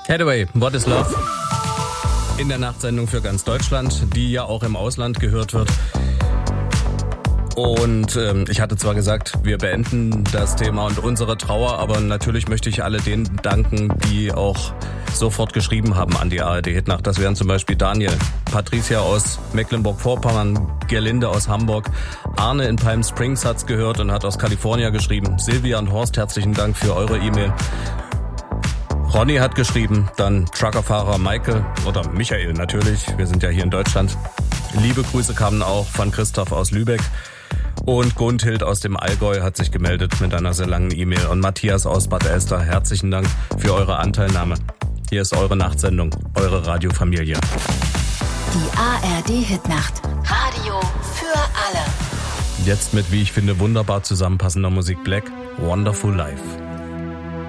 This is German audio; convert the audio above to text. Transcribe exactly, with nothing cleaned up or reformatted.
Hathaway, What is Love? In der Nachtsendung für ganz Deutschland, die ja auch im Ausland gehört wird. Und ähm, ich hatte zwar gesagt, wir beenden das Thema und unsere Trauer, aber natürlich möchte ich alle denen danken, die auch sofort geschrieben haben an die A R D-Hitnacht. Das wären zum Beispiel Daniel, Patricia aus Mecklenburg-Vorpommern, Gerlinde aus Hamburg, Arne in Palm Springs hat's gehört und hat aus Kalifornien geschrieben. Silvia und Horst, herzlichen Dank für eure E-Mail. Ronny hat geschrieben, dann Truckerfahrer Michael oder Michael natürlich, wir sind ja hier in Deutschland. Liebe Grüße kamen auch von Christoph aus Lübeck. Und Gundhild aus dem Allgäu hat sich gemeldet mit einer sehr langen E-Mail. Und Matthias aus Bad Elster, herzlichen Dank für eure Anteilnahme. Hier ist eure Nachtsendung, eure Radiofamilie. Die A R D-Hitnacht. Radio für alle. Jetzt mit, wie ich finde, wunderbar zusammenpassender Musik Black, Wonderful Life.